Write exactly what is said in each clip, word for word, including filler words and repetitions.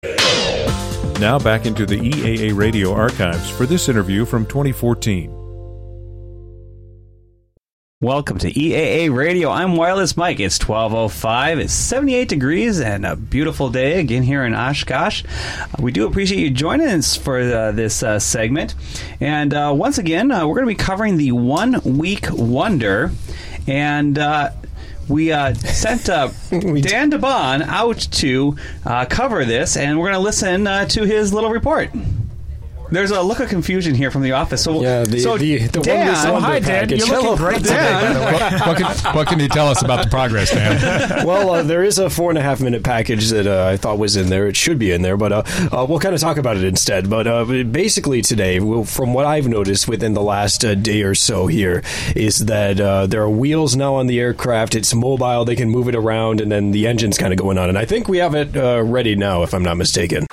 Now back into the E A A Radio archives for this interview from twenty fourteen. Welcome to E A A Radio. I'm Wireless Mike. It's twelve oh five. It's seventy-eight degrees and a beautiful day again here in Oshkosh. We do appreciate you joining us for uh, this uh, segment. And uh, once again, uh, we're going to be covering the One Week Wonder. And uh, we uh, sent uh, Dan DeBon out to uh, cover this, and we're going to listen uh, to his little report. There's a look of confusion here from the office. So, yeah, the, so the, the Dan, one oh, hi, Dan. You're looking Hello. great today, by the way. What, can, what can you tell us about the progress, Dan? Well, uh, there is a four and a half minute package that uh, I thought was in there. It should be in there, but uh, uh, we'll kind of talk about it instead. But uh, basically today, we'll, from what I've noticed within the last uh, day or so here, is that uh, there are wheels now on the aircraft. It's mobile. They can move it around, and then the engine's kind of going on. And I think we have it uh, ready now, if I'm not mistaken.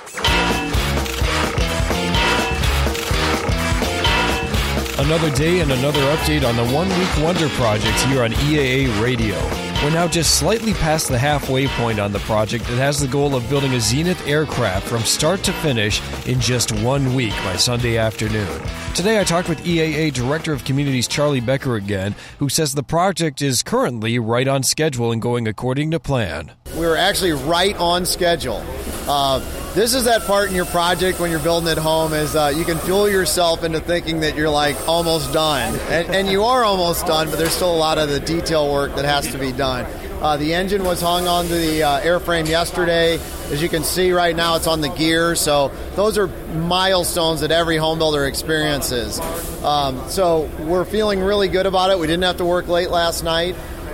Another day and another update on the One Week Wonder project here on E A A Radio. We're now just slightly past the halfway point on the project that has the goal of building a Zenith aircraft from start to finish in just one week by Sunday afternoon. Today I talked with E A A Director of Communities Charlie Becker again, who says the project is currently right on schedule and going according to plan. We're actually right on schedule. Uh, this is that part in your project when you're building at home is uh, you can fool yourself into thinking that you're like almost done. And, and you are almost done, but there's still a lot of the detail work that has to be done. Uh, the engine was hung onto the uh, airframe yesterday. As you can see right now, it's on the gear. So those are milestones that every home builder experiences. Um, so we're feeling really good about it. We didn't have to work late last night,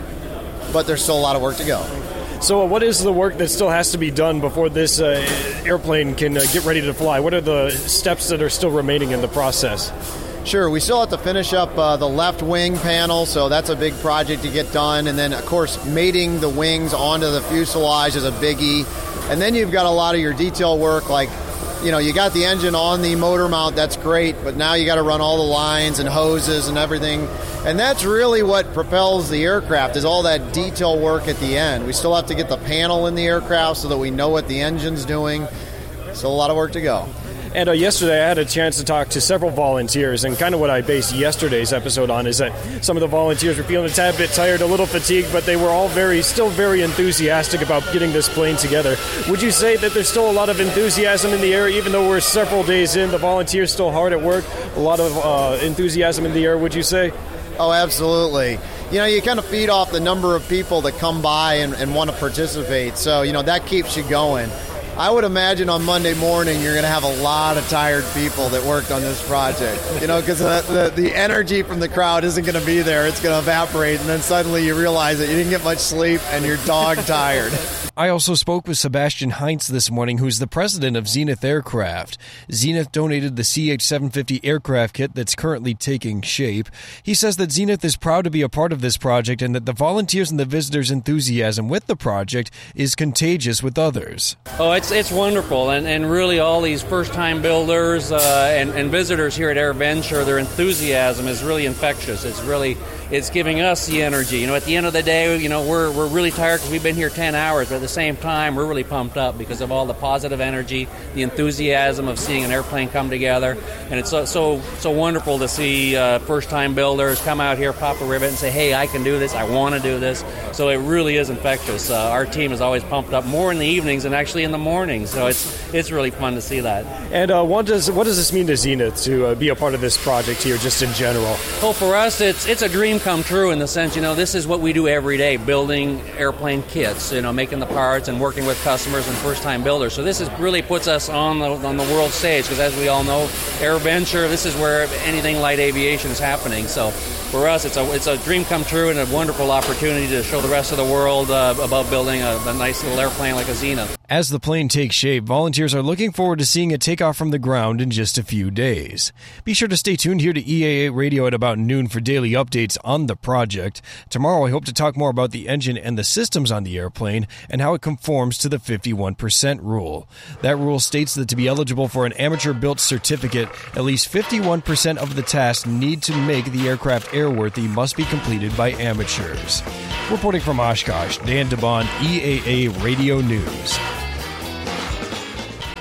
but there's still a lot of work to go. So uh, what is the work that still has to be done before this uh, airplane can uh, get ready to fly? What are the steps that are still remaining in the process? Sure, we still have to finish up uh, the left wing panel, so that's a big project to get done. And then, of course, mating the wings onto the fuselage is a biggie. And then you've got a lot of your detail work, like, you know, you got the engine on the motor mount, that's great, but now you got to run all the lines and hoses and everything. And that's really what propels the aircraft, is all that detail work at the end. We still have to get the panel in the aircraft so that we know what the engine's doing. Still a lot of work to go. And uh, yesterday I had a chance to talk to several volunteers, and kind of what I based yesterday's episode on is that some of the volunteers were feeling a tad bit tired, a little fatigued, but they were all very, still very enthusiastic about getting this plane together. Would you say that there's still a lot of enthusiasm in the air, even though we're several days in, the volunteers still hard at work, a lot of uh, enthusiasm in the air, would you say? Oh, absolutely. You know, you kind of feed off the number of people that come by and, and want to participate, so, you know, that keeps you going. I would imagine on Monday morning you're going to have a lot of tired people that worked on this project, you know, because the, the, the energy from the crowd isn't going to be there. It's going to evaporate, and then suddenly you realize that you didn't get much sleep and you're dog tired. I also spoke with Sebastian Heinz this morning, who's the president of Zenith Aircraft. Zenith donated the C H seven fifty aircraft kit that's currently taking shape. He says that Zenith is proud to be a part of this project and that the volunteers and the visitors' enthusiasm with the project is contagious with others. Oh, it's it's wonderful, and, and really all these first-time builders uh, and, and visitors here at AirVenture, their enthusiasm is really infectious. It's really it's giving us the energy. You know, at the end of the day, you know, we're we're really tired because we've been here ten hours, but at the same time, we're really pumped up because of all the positive energy, the enthusiasm of seeing an airplane come together, and it's so so, so wonderful to see uh, first-time builders come out here, pop a ribbon, and say, hey, I can do this, I want to do this. So it really is infectious. Uh, our team is always pumped up more in the evenings than actually in the morning, so it's it's really fun to see that. And uh, what does what does this mean to Zenith to uh, be a part of this project here, just in general? Well, for us, it's it's a dream come true in the sense, you know, this is what we do every day, building airplane kits, you know, making the parts and working with customers and first-time builders. So this is really puts us on the on the world stage because, as we all know, AirVenture, this is where anything light aviation is happening. So for us, it's a it's a dream come true and a wonderful opportunity to show the rest of the world uh, about building a, a nice little airplane like a Zenith. As the plane takes shape, volunteers are looking forward to seeing it take off from the ground in just a few days. Be sure to stay tuned here to E A A Radio at about noon for daily updates on the project. Tomorrow, I hope to talk more about the engine and the systems on the airplane and how it conforms to the fifty-one percent rule. That rule states that to be eligible for an amateur-built certificate, at least fifty-one percent of the tasks need to make the aircraft airworthy must be completed by amateurs. Reporting from Oshkosh, Dan DeBon, E A A Radio News.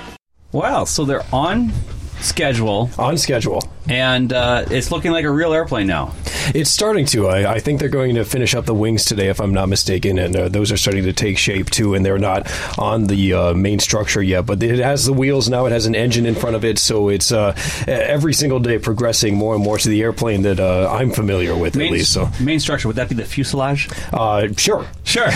Well, so they're on schedule. On schedule. And uh, it's looking like a real airplane now. It's starting to. I, I think they're going to finish up the wings today, if I'm not mistaken, and uh, those are starting to take shape, too, and they're not on the uh, main structure yet, but it has the wheels now. It has an engine in front of it, so it's uh, every single day progressing more and more to the airplane that uh, I'm familiar with, main, at least. So Main structure, would that be the fuselage? Uh, sure. Sure.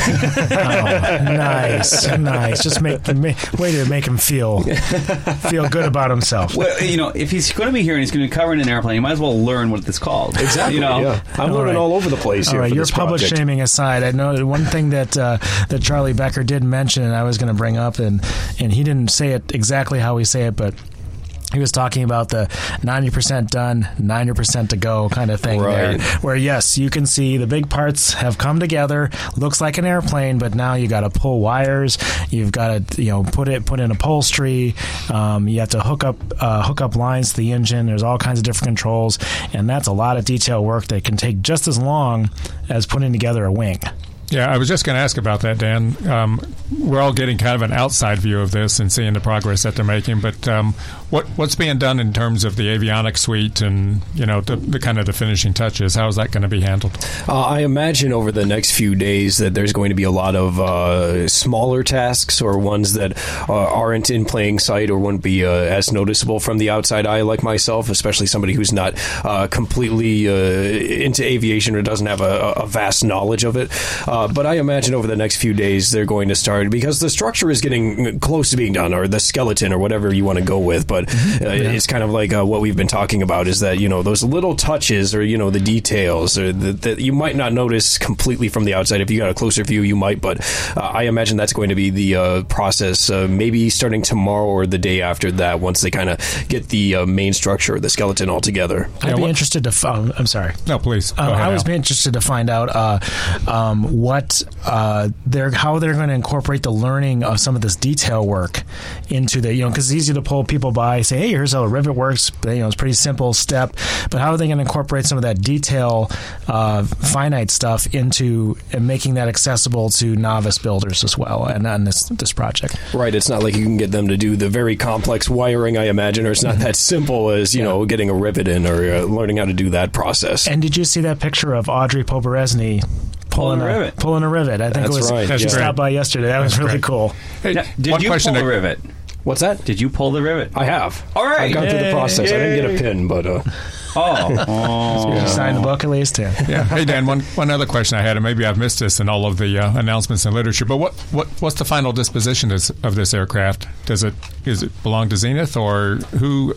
Oh, nice, nice. Just make, make way to make him feel feel good about himself. Well, you know, if he's going to be here and he's going to be covering an airplane, you might as well learn what it's called. Exactly. You know, yeah. I'm All learning right. all over the place All here. right, for your this public project. shaming aside, I know one thing that uh, that Charlie Becker did mention, and I was going to bring up, and and he didn't say it exactly how we say it, but he was talking about the ninety percent done, ninety percent to go kind of thing Right. there, where, yes, you can see the big parts have come together, looks like an airplane, but now you got to pull wires, you've got to, you know, put it put in upholstery, um, you have to hook up uh, hook up lines to the engine, there's all kinds of different controls, and that's a lot of detail work that can take just as long as putting together a wing. Yeah, I was just going to ask about that, Dan. Um, we're all getting kind of an outside view of this and seeing the progress that they're making, but um, what what's being done in terms of the avionics suite and, you know, the, the kind of the finishing touches? How is that going to be handled? Uh, I imagine over the next few days that there's going to be a lot of uh, smaller tasks or ones that uh, aren't in plain sight or wouldn't be uh, as noticeable from the outside eye like myself, especially somebody who's not uh, completely uh, into aviation or doesn't have a, a vast knowledge of it. Uh, but I imagine over the next few days they're going to start, because the structure is getting close to being done, or the skeleton, or whatever you want to go with. But uh, yeah. it's kind of like uh, what we've been talking about, is that, you know, those little touches, or, you know, the details, or that, that you might not notice completely from the outside. If you got a closer view, you might. But uh, I imagine that's going to be the uh, process, uh, maybe starting tomorrow or the day after that, once they kind of get the uh, main structure, the skeleton all together. I'd Yeah, be what- interested to. Um, I'm sorry. No, please. Go Um, ahead, I was Al. interested to find out uh, um, what uh, they're how they're going to incorporate the learning of some of this detail work into the, you know, because it's easy to pull people by, say, hey, here's how a rivet works. You know, it's a pretty simple step, but how are they going to incorporate some of that detail, uh, finite stuff into and making that accessible to novice builders as well, and on this this project? Right, it's not like you can get them to do the very complex wiring, I imagine, or it's not that simple as, you know, getting a rivet in, or uh, learning how to do that process. And did you see that picture of Audrey Poberezny Pulling a rivet. Pulling a rivet. I think That's it was. right, That's She great. stopped by yesterday. That was That's really great. cool. Hey, Now, did one you question pull to- the rivet? What's that? Did you pull the rivet? I have. All right. I've gone through the Yay. process. I didn't get a pin, but... Uh, Oh. oh. Did you sign the book at least? Yeah. Yeah. Hey, Dan, one, one other question I had, and maybe I've missed this in all of the uh, announcements and literature, but what, what what's the final disposition is, of this aircraft? Does it is it belong to Zenith, or who?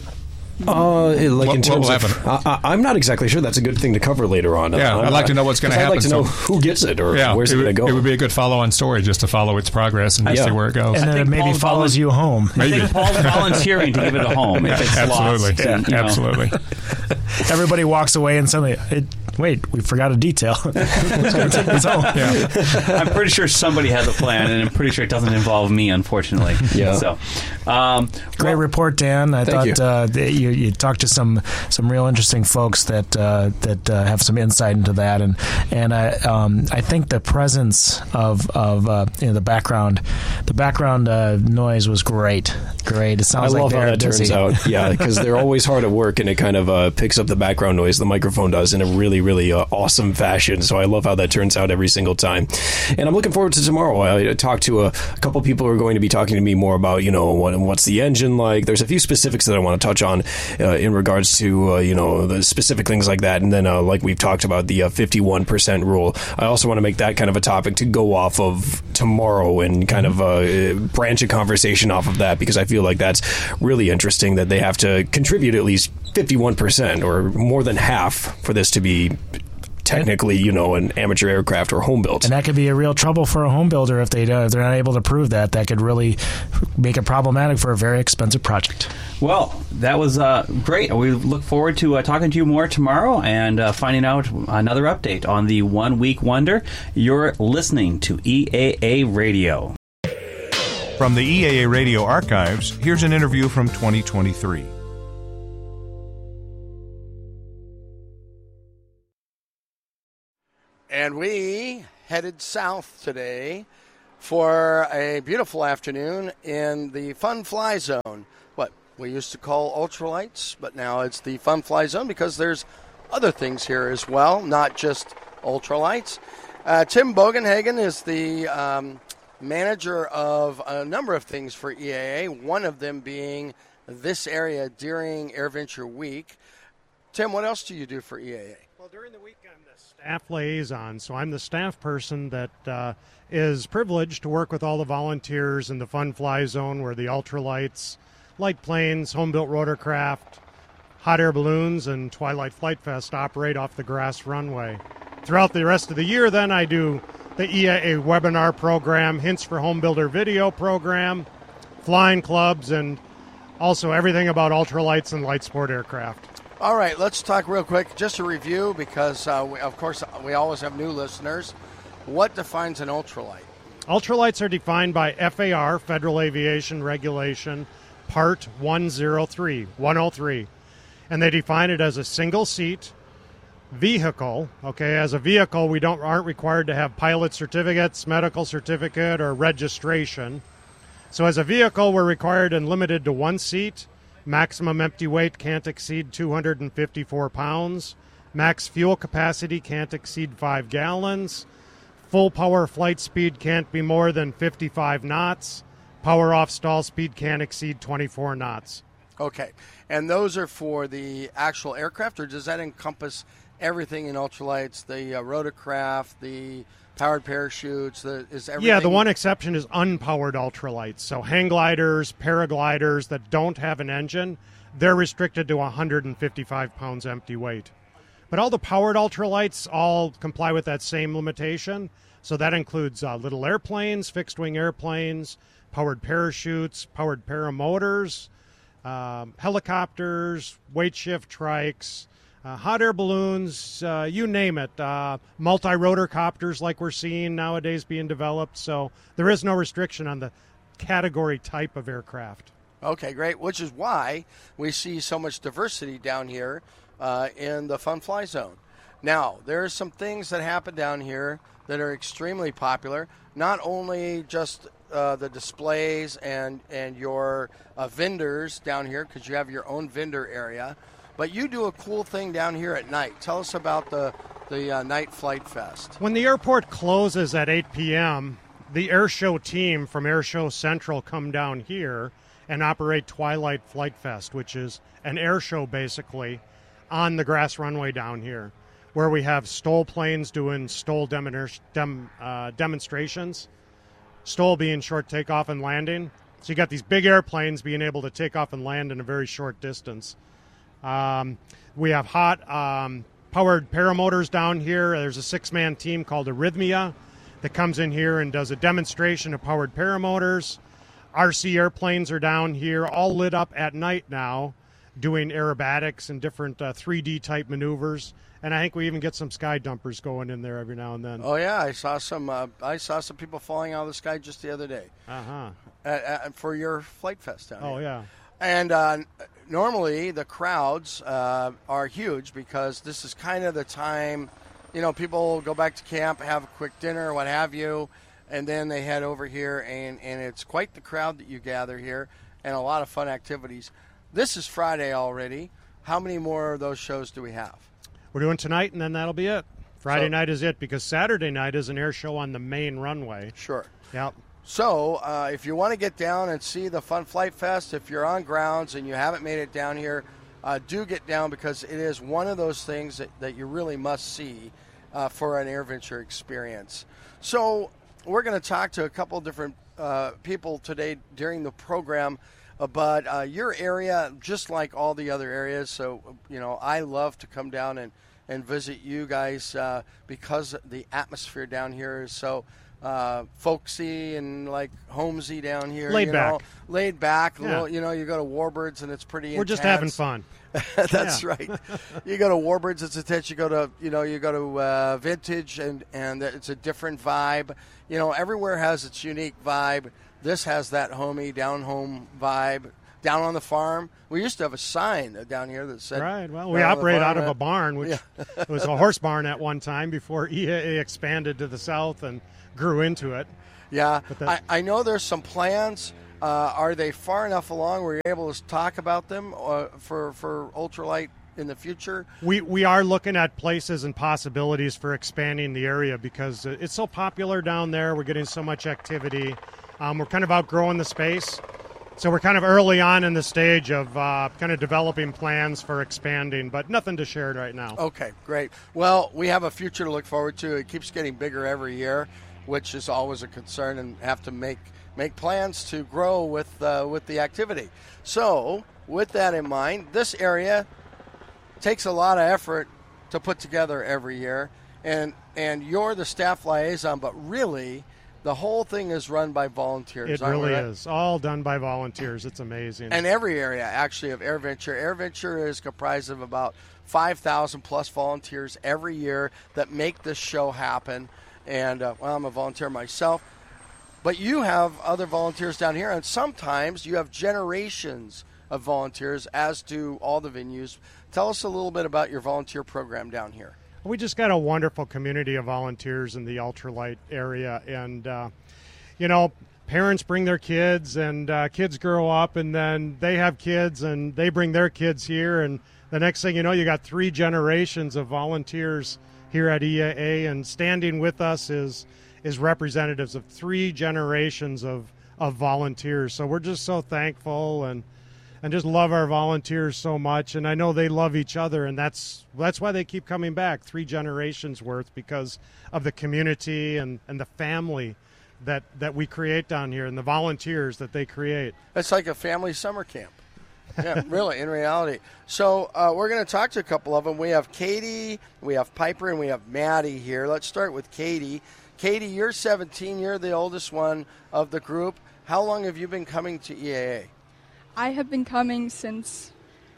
Uh, it- like What- in what terms will of, happen? I, I- I'm not exactly sure. That's a good thing to cover later on. Yeah, Uh, I'd like to know what's gonna 'cause I'd like happen, to know so- who gets it, or Yeah, where's it, would, going to go. it would be a good follow-on story just to follow its progress and Yeah. see where it goes. And then think it maybe Paul's follows volun- you home. I think Paul's volunteering to give it a home if it's Absolutely. lost. and, you know. Absolutely. Everybody walks away and suddenly, it, wait, we forgot a detail. Who's going to take this home? Yeah. I'm pretty sure somebody has a plan, and I'm pretty sure it doesn't involve me, unfortunately. Yeah. So, um, Great well, report, Dan. I Thank thought you. uh, that you, you talked to some some real interesting folks that uh, that uh, have some insight into that, and and I um, I think the presence of of uh, you know, the background the background uh, noise was great. Great. It I sounds like love how they're that busy. turns out. Yeah, because they're always hard at work, and it kind of uh, picks up the background noise. The microphone does in a really, really uh, awesome fashion. So I love how that turns out every single time. And I'm looking forward to tomorrow. I talked to a, a couple people who are going to be talking to me more about, you know, what, what's the engine like. There's a few specifics that I want to touch on uh, in regards to, uh, you know, the specific things like that. And then, uh, like we've talked about, the uh, fifty-one percent rule. I also want to make that kind of a topic to go off of tomorrow and kind of uh, branch a conversation off of that, because I feel like that's really interesting that they have to contribute at least fifty-one percent or more than half for this to be technically, you know, an amateur aircraft or home built. And that could be a real trouble for a home builder if they don't, if they're not able to prove that. That could really make it problematic for a very expensive project. Well, that was uh, great. We look forward to uh, talking to you more tomorrow and uh, finding out another update on the One Week Wonder. You're listening to E A A Radio. From the E A A Radio archives, here's an interview from twenty twenty-three. And we headed south today for a beautiful afternoon in the Fun Fly Zone. Well, we used to call ultralights, but now it's the Fun Fly Zone because there's other things here as well, not just ultralights. Uh, Tim Bogenhagen is the um, manager of a number of things for E A A, one of them being this area during AirVenture Week. Tim, what else do you do for E A A? Well, during the week, I'm the staff liaison, so I'm the staff person that uh, is privileged to work with all the volunteers in the Fun Fly Zone where the ultralights, light planes, home-built rotorcraft, hot air balloons, and Twilight Flight Fest operate off the grass runway. Throughout the rest of the year, then, I do the E A A webinar program, Hints for Home Builder video program, flying clubs, and also everything about ultralights and light sport aircraft. All right, let's talk real quick, just a review, because, uh, we, of course, we always have new listeners. What defines an ultralight? Ultralights are defined by F A R, Federal Aviation Regulation, Part one oh three, one oh three. And they define it as a single-seat vehicle. Okay, as a vehicle, we don't aren't required to have pilot certificates, medical certificate, or registration. So as a vehicle, we're required and limited to one seat. Maximum empty weight can't exceed two hundred fifty-four pounds. Max fuel capacity can't exceed five gallons. Full power flight speed can't be more than fifty-five knots. Power off stall speed can't exceed twenty-four knots. Okay, and those are for the actual aircraft, or does that encompass everything in ultralights, the uh, rotorcraft, the powered parachutes, the, is everything? Yeah, the one exception is unpowered ultralights. So hang gliders, paragliders that don't have an engine, they're restricted to one hundred fifty-five pounds empty weight. But all the powered ultralights all comply with that same limitation. So that includes uh, little airplanes, fixed-wing airplanes, powered parachutes, powered paramotors, um, helicopters, weight shift trikes, Uh, hot air balloons, uh, you name it, uh, multi-rotor copters like we're seeing nowadays being developed. So there is no restriction on the category type of aircraft. Okay, great, which is why we see so much diversity down here uh, in the Fun Fly Zone. Now, there are some things that happen down here that are extremely popular, not only just uh, the displays and, and your uh, vendors down here, because you have your own vendor area, but you do a cool thing down here at night. Tell us about the, the uh, Night Flight Fest. When the airport closes at eight p.m., the air show team from Air Show Central come down here and operate Twilight Flight Fest, which is an air show basically on the grass runway down here, where we have STOL planes doing STOL demon- dem- uh, demonstrations, STOL being short takeoff and landing. So you got these big airplanes being able to take off and land in a very short distance. Um, we have hot um, powered paramotors down here. There's a six-man team called Arrhythmia that comes in here and does a demonstration of powered paramotors. R C airplanes are down here, all lit up at night now, doing aerobatics and different uh, three D type maneuvers. And I think we even get some sky dumpers going in there every now and then. Oh yeah, I saw some. Uh, I saw some people falling out of the sky just the other day. Uh huh. At, at, for your Flight Fest down Oh here. yeah. And uh, normally the crowds uh, are huge because this is kind of the time, you know, people go back to camp, have a quick dinner, what have you, and then they head over here, and, and it's quite the crowd that you gather here and a lot of fun activities. This is Friday already. How many more of those shows do we have? We're doing tonight, and then that'll be it. Friday So- night is it, because Saturday night is an air show on the main runway. Sure. Yep. So, uh, if you want to get down and see the Fun Flight Fest, if you're on grounds and you haven't made it down here, uh, do get down, because it is one of those things that, that you really must see uh, for an AirVenture experience. So, we're going to talk to a couple different uh, people today during the program about uh, your area, just like all the other areas. So, you know, I love to come down and, and visit you guys uh, because the atmosphere down here is so Uh, folksy and like homesy down here. Laid you back. know, laid back. Yeah. Little, you know, you go to Warbirds and it's pretty. We're just having intense. fun. That's Yeah. right. You go to Warbirds, it's intense. You go to, you know, you go to uh, Vintage, and and it's a different vibe. You know, everywhere has its unique vibe. This has that homey, down home vibe. Down on the farm, we used to have a sign down here that said. Right. Well, we down on the operate farm, out of uh, a barn, which Yeah. was a horse barn at one time before E A A expanded to the south and grew into it. Yeah, But that- I, I know there's some plans Uh, are they far enough along where you're able to talk about them uh, for, for ultralight in the future? We we are looking at places and possibilities for expanding the area because it's so popular down there. We're getting so much activity. Um, we're kind of outgrowing the space. So we're kind of early on in the stage of uh, kind of developing plans for expanding, but nothing to share right now. Okay, great. Well, we have a future to look forward to. It keeps getting bigger every year, which is always a concern, and have to make make plans to grow with uh, with the activity. So with that in mind, this area takes a lot of effort to put together every year, and and you're the staff liaison, but really the whole thing is run by volunteers. It really is. All done by volunteers. It's amazing. And every area, actually, of AirVenture. AirVenture is comprised of about five thousand plus volunteers every year that make this show happen. And, uh, well, I'm a volunteer myself. But you have other volunteers down here, and sometimes you have generations of volunteers, as do all the venues. Tell us a little bit about your volunteer program down here. We just got a wonderful community of volunteers in the ultralight area, and uh, you know, parents bring their kids, and uh, kids grow up, and then they have kids, and they bring their kids here, and the next thing you know, you got three generations of volunteers here at E A A, and standing with us is is representatives of three generations of of volunteers. So we're just so thankful and. And just love our volunteers so much, and I know they love each other, and that's that's why they keep coming back, three generations worth, because of the community and, and the family that, that we create down here, and the volunteers that they create. It's like a family summer camp. Yeah, really, in reality. So uh, we're going to talk to a couple of them. We have Katie, we have Piper, and we have Maddie here. Let's start with Katie. Katie, you're seventeen. You're the oldest one of the group. How long have you been coming to E A A? I have been coming since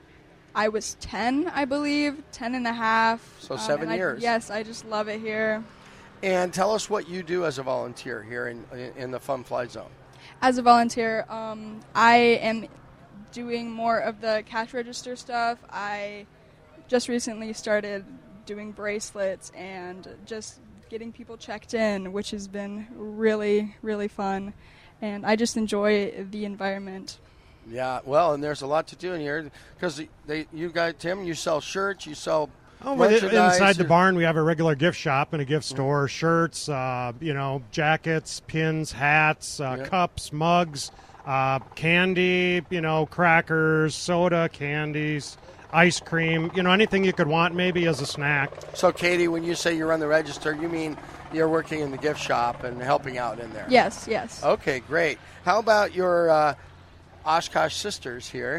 I was ten, I believe, ten and a half. So seven um, years. I, yes, I just love it here. And tell us what you do as a volunteer here in in the Fun Fly Zone. As a volunteer, um, I am doing more of the cash register stuff. I just recently started doing bracelets and just getting people checked in, which has been really, really fun. And I just enjoy the environment. Yeah, well, and there's a lot to do in here because they, you guys, Tim, you sell shirts, you sell oh, merchandise. Inside the barn, we have a regular gift shop and a gift store. Shirts, uh, you know, jackets, pins, hats, uh, yeah. cups, mugs, uh, candy, you know, crackers, soda, candies, ice cream, you know, anything you could want maybe as a snack. So, Katie, when you say you run the register, you mean you're working in the gift shop and helping out in there? Yes, yes. Okay, great. How about your uh, Oshkosh sisters here?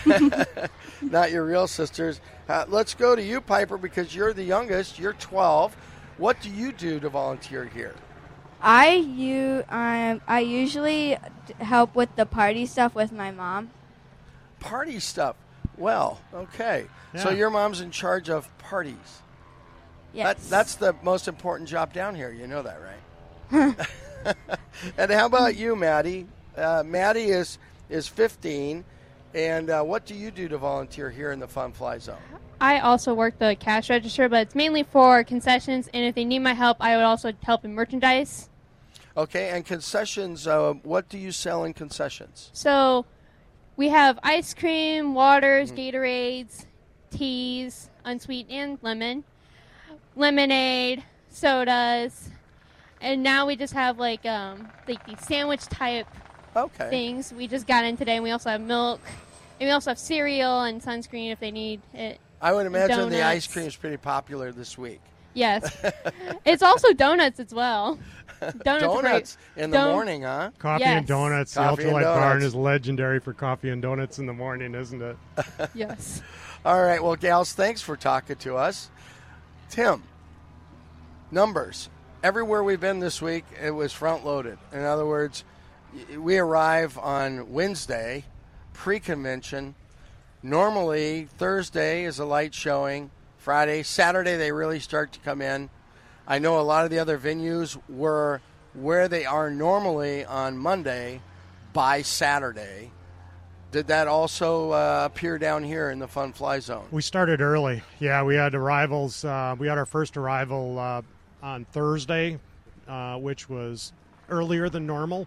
Not your real sisters. Uh, let's go to you, Piper, because you're the youngest. You're twelve. What do you do to volunteer here? I you um I usually help with the party stuff with my mom. Party stuff. Well, okay. Yeah. So your mom's in charge of parties. Yes. That, that's the most important job down here. You know that, right? And how about you, Maddie? Uh, Maddie is is fifteen, and uh, what do you do to volunteer here in the Fun Fly Zone? I also work the cash register, but it's mainly for concessions, and if they need my help, I would also help in merchandise. Okay, and concessions, uh, what do you sell in concessions? So we have ice cream, waters, mm. Gatorades, teas, unsweet and lemon, lemonade, sodas, and now we just have like um, like these sandwich type okay. things. We just got in today, and we also have milk, and we also have cereal and sunscreen if they need it. I would imagine donuts. The ice cream is pretty popular this week. Yes. It's also donuts as well. Donuts, donuts in the Don- morning, huh? Coffee yes. and donuts. Coffee the and Ultralight donuts. Barn is legendary for coffee and donuts in the morning, isn't it? Yes. All right, well, gals, thanks for talking to us. Tim, numbers. Everywhere we've been this week, it was front-loaded. In other words, we arrive on Wednesday, pre-convention. Normally, Thursday is a light showing. Friday, Saturday, they really start to come in. I know a lot of the other venues were where they are normally on Monday by Saturday. Did that also uh, appear down here in the Fun Fly Zone? We started early. Yeah, we had arrivals. Uh, we had our first arrival uh, on Thursday, uh, which was earlier than normal.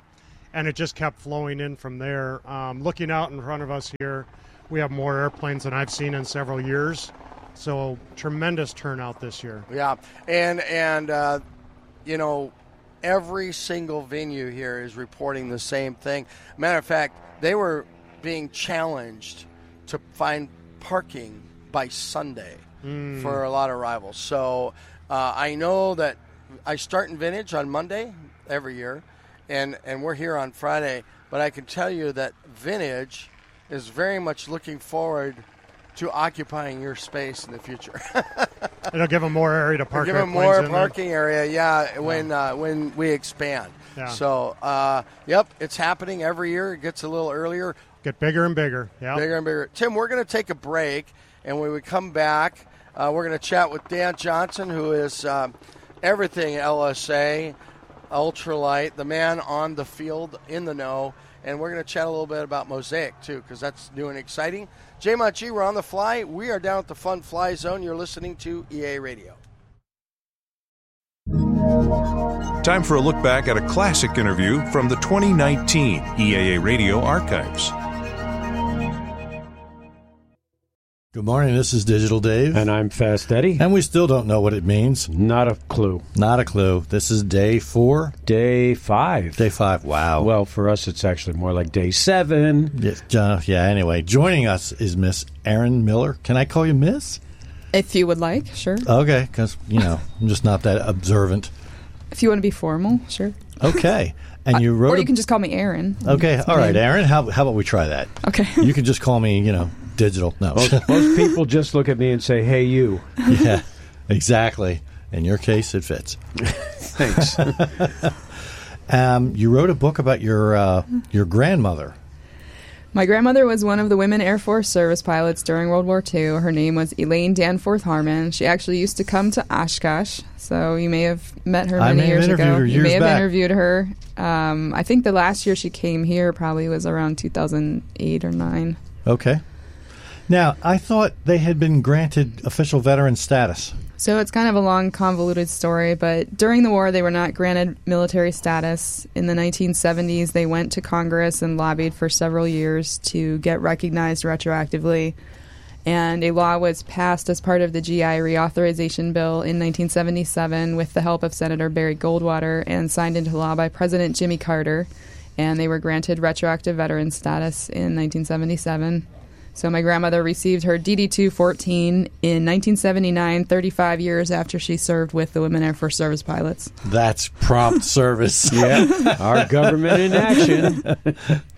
and it just kept flowing in from there. Um, looking out in front of us here, we have more airplanes than I've seen in several years. So tremendous turnout this year. Yeah, and and uh, you know, every single venue here is reporting the same thing. Matter of fact, they were being challenged to find parking by Sunday mm. for a lot of rivals. So uh, I know that I start in Vintage on Monday every year, and, and we're here on Friday. But I can tell you that Vintage is very much looking forward to occupying your space in the future. It'll give them more area to park. It'll give them more parking area, yeah, when yeah. Uh, when we expand. Yeah. So, uh, yep, it's happening every year. It gets a little earlier. Get bigger and bigger. Yeah, bigger and bigger. Tim, we're going to take a break, and when we come back, uh, we're going to chat with Dan Johnson, who is uh, everything L S A, ultralight, the man on the field, in the know. And we're going to chat a little bit about Mosaic, too, because that's new and exciting. J M G, we're on the fly. We are down at the Fun Fly Zone. You're listening to E A A Radio. Time for a look back at a classic interview from the twenty nineteen E A A Radio archives. Good morning, this is Digital Dave. And I'm Fast Eddie. And we still don't know what it means. Not a clue. Not a clue. This is day four? Day five. Day five, wow. Well, for us, it's actually more like day seven. Yeah, uh, yeah, anyway, joining us is Miss Erin Miller. Can I call you Miss? If you would like, sure. Okay, because, you know, I'm just not that observant. If you want to be formal, sure. Okay. And you wrote Or you a... can just call me Erin. Okay, all right, Erin, how, how about we try that? Okay. You can just call me, you know, Digital. No. Most, most people just look at me and say, hey, you. Yeah, exactly. In your case, it fits. Thanks. um, you wrote a book about your uh, your grandmother. My grandmother was one of the women Air Force service pilots during World War Two. Her name was Elaine Danforth Harmon. She actually used to come to Oshkosh, so you may have met her many years ago. Her you years may have back. interviewed her. Um, I think the last year she came here probably was around two thousand eight or nine. Okay. Now, I thought they had been granted official veteran status. So it's kind of a long, convoluted story, but during the war, they were not granted military status. In the nineteen seventies, they went to Congress and lobbied for several years to get recognized retroactively. And a law was passed as part of the G I reauthorization bill in nineteen seventy-seven with the help of Senator Barry Goldwater and signed into law by President Jimmy Carter. And they were granted retroactive veteran status in nineteen seventy-seven. So my grandmother received her D D two fourteen in nineteen seventy-nine, thirty-five years after she served with the Women Air Force Service Pilots. That's prompt service. Yeah, our government in action.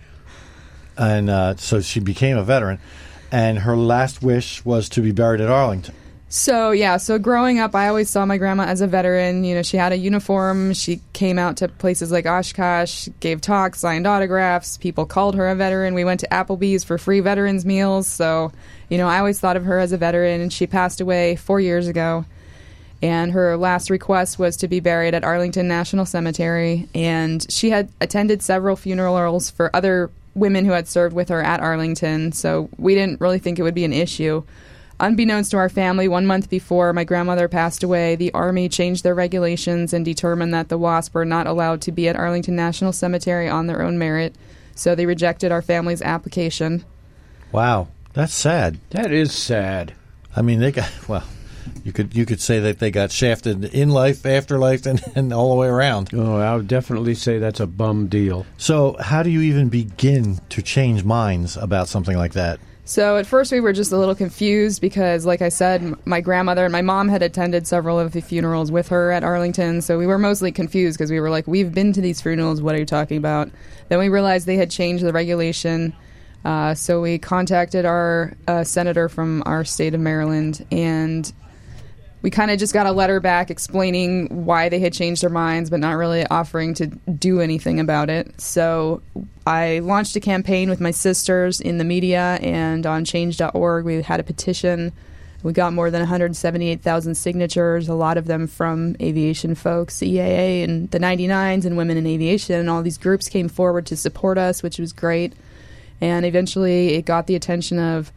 And uh, so she became a veteran, and her last wish was to be buried at Arlington. So, yeah, so growing up, I always saw my grandma as a veteran. You know, she had a uniform. She came out to places like Oshkosh, gave talks, signed autographs. People called her a veteran. We went to Applebee's for free veterans meals. So, you know, I always thought of her as a veteran. And she passed away four years ago. And her last request was to be buried at Arlington National Cemetery. And she had attended several funerals for other women who had served with her at Arlington. So we didn't really think it would be an issue. Unbeknownst to our family, one month before my grandmother passed away, the Army changed their regulations and determined that the WASP were not allowed to be at Arlington National Cemetery on their own merit. So they rejected our family's application. Wow, that's sad. That is sad. I mean, they got, well, you could you could say that they got shafted in life, afterlife, and, and all the way around. Oh, I would definitely say that's a bum deal. So how do you even begin to change minds about something like that? So at first we were just a little confused because, like I said, m- my grandmother and my mom had attended several of the funerals with her at Arlington. So we were mostly confused because we were like, we've been to these funerals. What are you talking about? Then we realized they had changed the regulation. Uh, so we contacted our uh, senator from our state of Maryland, and we kind of just got a letter back explaining why they had changed their minds, but not really offering to do anything about it. So I launched a campaign with my sisters in the media and on change dot org. We had a petition. We got more than one hundred seventy-eight thousand signatures, a lot of them from aviation folks, E A A and the ninety-nines and Women in Aviation. And all these groups came forward to support us, which was great. And eventually it got the attention of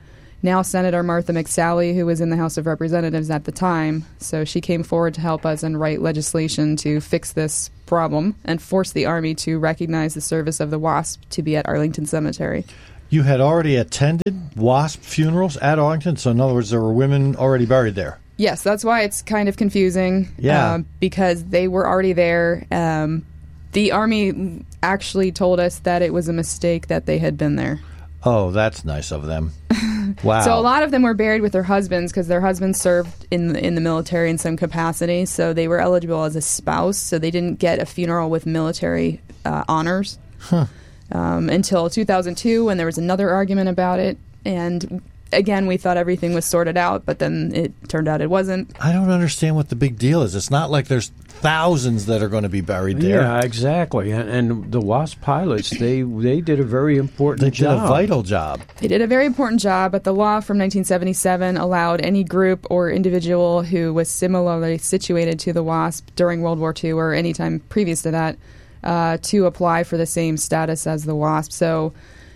now Senator Martha McSally, who was in the House of Representatives at the time. So she came forward to help us and write legislation to fix this problem and force the Army to recognize the service of the WASP to be at Arlington Cemetery. You had already attended WASP funerals at Arlington, so in other words, there were women already buried there. Yes, that's why it's kind of confusing. Yeah. Uh, because they were already there. Um, the Army actually told us that it was a mistake that they had been there. Oh, that's nice of them. Wow. So a lot of them were buried with their husbands because their husbands served in the, in the military in some capacity. So they were eligible as a spouse. So they didn't get a funeral with military uh, honors Huh. um, until two thousand two, when there was another argument about it. And again, we thought everything was sorted out, but then it turned out it wasn't. I don't understand what the big deal is. It's not like there's thousands that are going to be buried there. Yeah, exactly. And, and the WASP pilots, they they did a very important They did job. a vital job. They did a very important job, but the law from nineteen seventy-seven allowed any group or individual who was similarly situated to the WASP during World War Two or any time previous to that uh, to apply for the same status as the WASP. So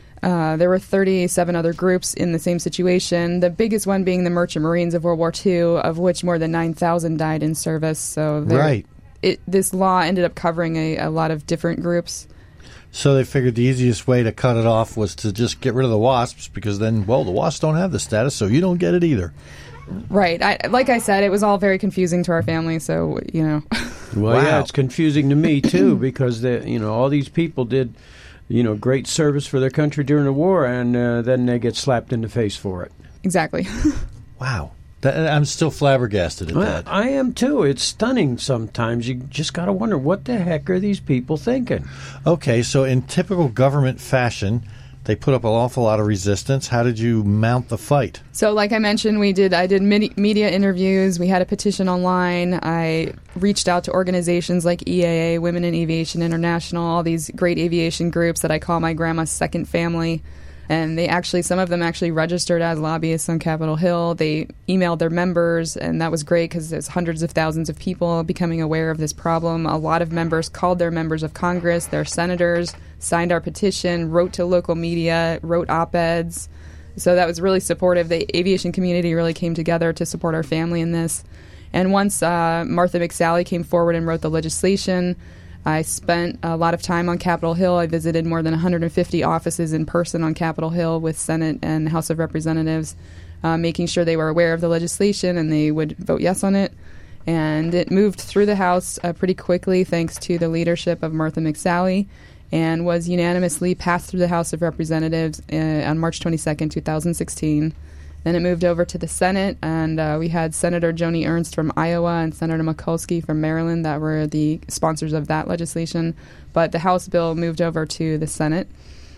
uh, there were thirty-seven other groups in the same situation, the biggest one being the Merchant Marines of World War Two, of which more than nine thousand died in service. So there- Right. It, this law ended up covering a, a lot of different groups. So they figured the easiest way to cut it off was to just get rid of the WASPs, because then, well, the WASPs don't have the status, so you don't get it either. Right. I, like I said, it was all very confusing to our family, so, you know. Well, Wow. yeah, it's confusing to me too, because they, you know, all these people did, you know, great service for their country during the war, and uh, then they get slapped in the face for it. Exactly. Wow. That, I'm still flabbergasted at Well, that. I am too. It's stunning sometimes. You just got to wonder, what the heck are these people thinking? Okay, so in typical government fashion, they put up an awful lot of resistance. How did you mount the fight? So, like I mentioned, we did. I did medi- media interviews. We had a petition online. I reached out to organizations like E A A, Women in Aviation International, all these great aviation groups that I call my grandma's second family. And they actually, some of them actually registered as lobbyists on Capitol Hill. They emailed their members, and that was great because there's hundreds of thousands of people becoming aware of this problem. A lot of members called their members of Congress, their senators, signed our petition, wrote to local media, wrote op-eds. So that was really supportive. The aviation community really came together to support our family in this. And once uh, Martha McSally came forward and wrote the legislation, I spent a lot of time on Capitol Hill. I visited more than one hundred fifty offices in person on Capitol Hill with Senate and House of Representatives, uh, making sure they were aware of the legislation and they would vote yes on it. And it moved through the House uh, pretty quickly thanks to the leadership of Martha McSally, and was unanimously passed through the House of Representatives uh, on March twenty-second, twenty sixteen. Then it moved over to the Senate, and uh, we had Senator Joni Ernst from Iowa and Senator Mikulski from Maryland that were the sponsors of that legislation. But the House bill moved over to the Senate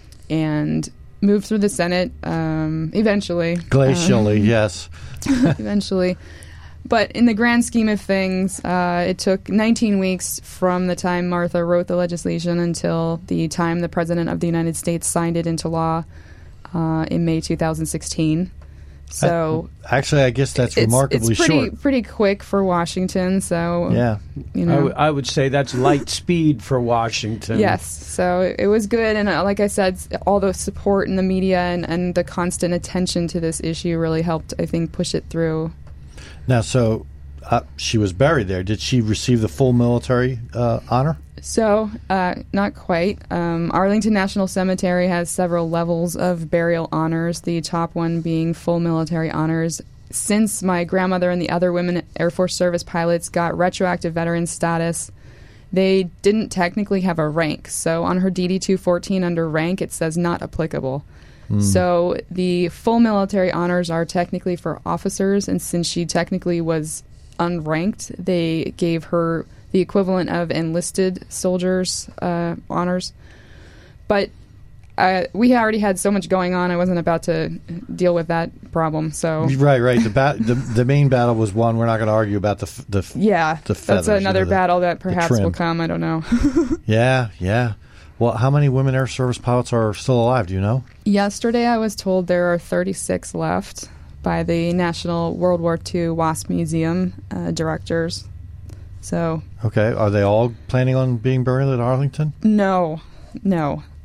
and moved through the Senate um, eventually. Glacially, Um, yes. eventually. But in the grand scheme of things, uh, it took nineteen weeks from the time Martha wrote the legislation until the time the President of the United States signed it into law uh, in May two thousand sixteen. So I, actually, I guess that's it's, remarkably it's pretty, short. pretty quick for Washington. So Yeah. you I, know, w- I would say that's light speed for Washington. yes. So it, it was good, and uh, like I said, s- all the support in the media and, and the constant attention to this issue really helped, I think, push it through. Now, so uh, she was buried there. Did she receive the full military uh, honor? So, uh, not quite. Um, Arlington National Cemetery has several levels of burial honors, the top one being full military honors. Since my grandmother and the other women Air Force service pilots got retroactive veteran status, they didn't technically have a rank. So on her D D two fourteen under rank, it says not applicable. Mm. So the full military honors are technically for officers, and since she technically was unranked, they gave her the equivalent of enlisted soldiers' uh, honors. But uh, we already had so much going on, I wasn't about to deal with that problem. So Right, right. The, bat- the the main battle was won. We're not going to argue about the f- the f- yeah, the feathers, that's another you know, the- battle that the perhaps trim. will come. I don't know. Yeah, yeah. Well, how many women Air Service pilots are still alive? Do you know? Yesterday, I was told there are thirty-six left by the National World War Two WASP Museum uh, directors. So Okay. Are they all planning on being buried at Arlington? no, no.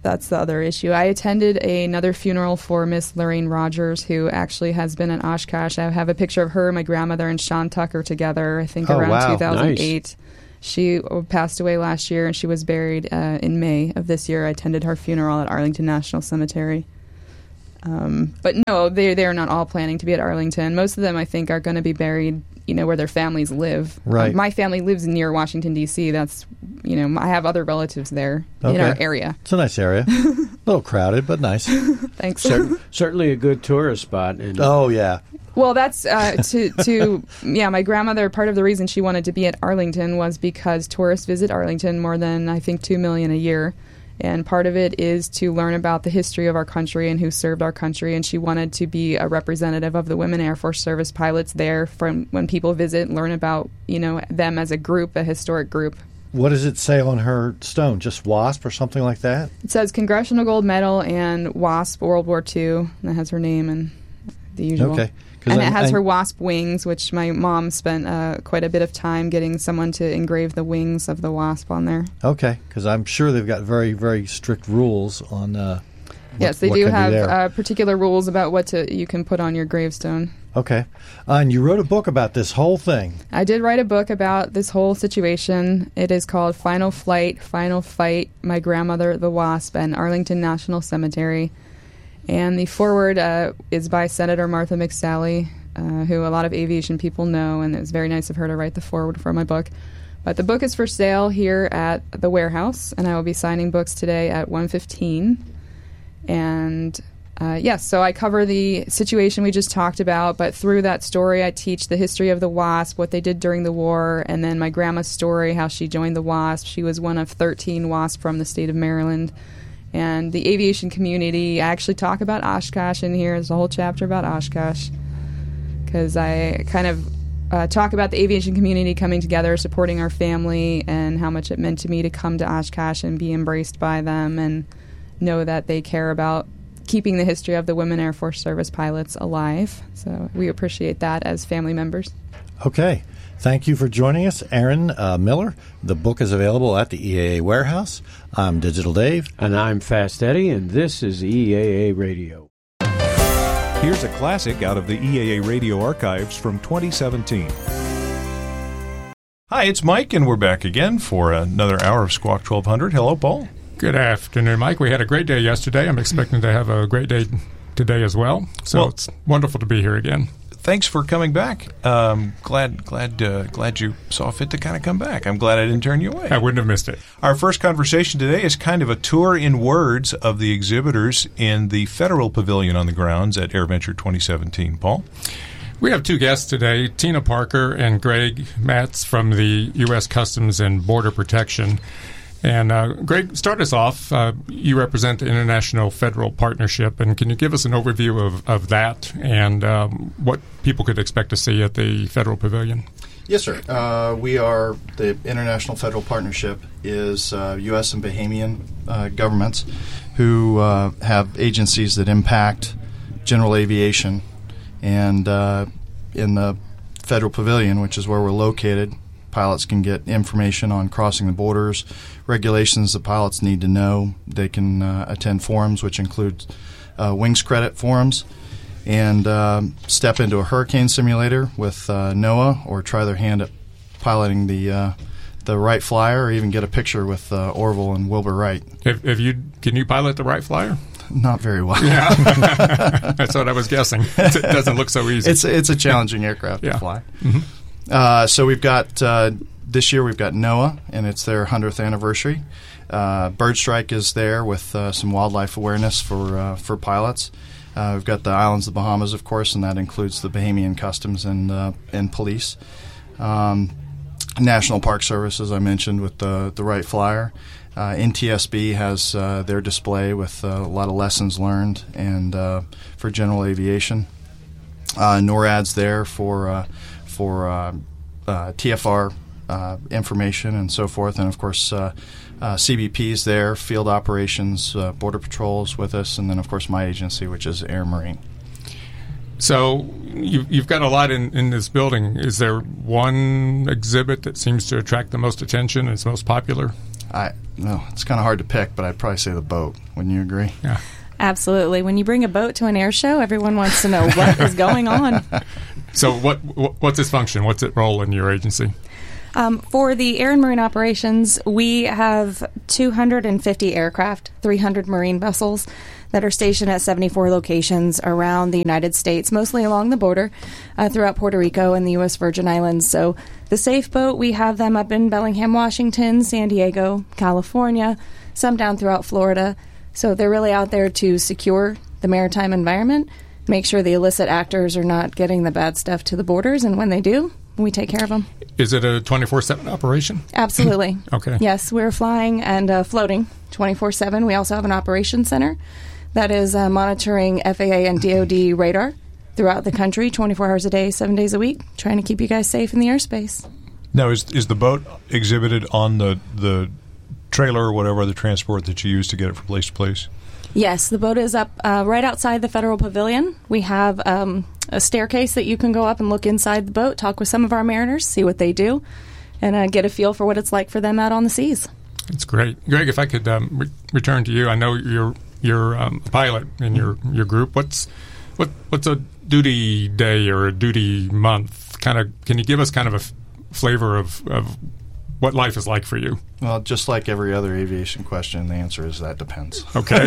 that's the other issue. I attended a, another funeral for Miss Lorraine Rogers, who actually has been in Oshkosh. I have a picture of her, my grandmother, and Sean Tucker together, I think Oh, around wow. two thousand eight. Nice. She passed away last year, and she was buried uh, in May of this year. I attended her funeral at Arlington National Cemetery. Um, but no, they they're not all planning to be at Arlington. Most of them, I think, are going to be buried, you know, where their families live. Right. Um, my family lives near Washington, D C. That's, you know, I have other relatives there in our area. It's a nice area. A little crowded, but nice. Thanks. Cer- certainly a good tourist spot. And Oh, yeah. Well, that's uh, to to yeah. My grandmother. Part of the reason she wanted to be at Arlington was because tourists visit Arlington more than I think two million a year, and part of it is to learn about the history of our country and who served our country. And she wanted to be a representative of the Women Air Force Service pilots there, from when people visit, learn about you know them as a group, a historic group. What does it say on her stone? Just WASP or something like that? It says Congressional Gold Medal and WASP World War Two. And that has her name and the usual. Okay. And it I'm- has I'm- her wasp wings, which my mom spent uh, quite a bit of time getting someone to engrave the wings of the wasp on there. Okay, because I'm sure they've got very, very strict rules on. Uh, what, yes, they what do can be have there. uh, particular rules about what to you can put on your gravestone. Okay, uh, and you wrote a book about this whole thing. I did write a book about this whole situation. It is called Final Flight, Final Fight, My Grandmother, the Wasp, and Arlington National Cemetery. And the foreword uh, is by Senator Martha McSally, uh, who a lot of aviation people know, and it was very nice of her to write the foreword for my book. But the book is for sale here at the warehouse, and I will be signing books today at one fifteen. And uh, yes, so I cover the situation we just talked about, but through that story I teach the history of the WASP, what they did during the war, and then my grandma's story, how she joined the WASP. She was one of thirteen WASP from the state of Maryland. And the aviation community, I actually talk about Oshkosh in here. There's a whole chapter about Oshkosh, because I kind of uh, talk about the aviation community coming together, supporting our family, and how much it meant to me to come to Oshkosh and be embraced by them and know that they care about keeping the history of the Women Air Force Service pilots alive. So we appreciate that as family members. Okay. Thank you for joining us, Aaron uh, Miller. The book is available at the E A A warehouse. I'm Digital Dave. And I'm Fast Eddie, and this is E A A Radio. Here's a classic out of the E A A Radio archives from twenty seventeen. Hi, it's Mike, and we're back again for another hour of Squawk twelve hundred. Hello, Paul. Good afternoon, Mike. We had a great day yesterday. I'm expecting to have a great day today as well. So Well, it's wonderful to be here again. Thanks for coming back. Um, glad, glad, uh, glad you saw fit to kind of come back. I'm glad I didn't turn you away. I wouldn't have missed it. Our first conversation today is kind of a tour in words of the exhibitors in the Federal Pavilion on the grounds at AirVenture twenty seventeen. Paul? We have two guests today, Tina Parker and Greg Matz from the U S Customs and Border Protection. And uh, Greg, start us off. Uh, you represent the International Federal Partnership, and can you give us an overview of, of that and um, what people could expect to see at the Federal Pavilion? Yes, sir. Uh, we are the International Federal Partnership is uh, U S and Bahamian uh, governments who uh, have agencies that impact general aviation. And uh, in the Federal Pavilion, which is where we're located, pilots can get information on crossing the borders, regulations the pilots need to know. They can uh, attend forums, which include uh, wings credit forums, and um, step into a hurricane simulator with uh, NOAA, or try their hand at piloting the uh, the Wright Flyer, or even get a picture with uh, Orville and Wilbur Wright. If, if you can you pilot the Wright Flyer? Not very well. Yeah. That's what I was guessing. It doesn't look so easy. It's it's a challenging aircraft yeah. to fly. Mm-hmm. Uh, so we've got uh, this year we've got NOAA, and it's their hundredth anniversary. Uh, Bird Strike is there with uh, some wildlife awareness for uh, for pilots. Uh, we've got the islands of the Bahamas, of course, and that includes the Bahamian Customs and uh, and police. Um, National Park Service, as I mentioned, with the the Wright Flyer. Uh, N T S B has uh, their display with uh, a lot of lessons learned and uh, for general aviation. Uh, NORAD's there for uh, for uh, uh, T F R uh, information and so forth, and of course uh, uh, C B P's there, field operations, uh, border patrols with us, and then of course my agency, which is Air Marine. So you, you've got a lot in, in this building. Is there one exhibit that seems to attract the most attention and is most popular? I no, it's kind of hard to pick, but I'd probably say the boat. Wouldn't you agree? Yeah. Absolutely. When you bring a boat to an air show, everyone wants to know what is going on. So what, what what's its function? What's its role in your agency? Um, for the Air and Marine Operations, we have two hundred fifty aircraft, three hundred marine vessels that are stationed at seventy-four locations around the United States, mostly along the border uh, throughout Puerto Rico and the U S Virgin Islands. So the Safe Boat, we have them up in Bellingham, Washington, San Diego, California, some down throughout Florida. So they're really out there to secure the maritime environment, make sure the illicit actors are not getting the bad stuff to the borders, and when they do, we take care of them. Is it a twenty-four seven operation? Absolutely. Okay. Yes, we're flying and uh, floating twenty-four seven. We also have an operations center that is uh, monitoring F A A and D O D radar throughout the country, twenty-four hours a day, seven days a week, trying to keep you guys safe in the airspace. Now, is is the boat exhibited on the the trailer or whatever other transport that you use to get it from place to place? Yes, the boat is up uh, right outside the Federal Pavilion. We have um, a staircase that you can go up and look inside the boat, talk with some of our mariners, see what they do, and uh, get a feel for what it's like for them out on the seas. That's great. Greg, if I could um, re- return to you. I know you're you're um, a pilot in your, your group. What's what what's a duty day or a duty month? Kind of, can you give us kind of a f- flavor of, of what life is like for you? Well, just like every other aviation question, the answer is that depends. Okay.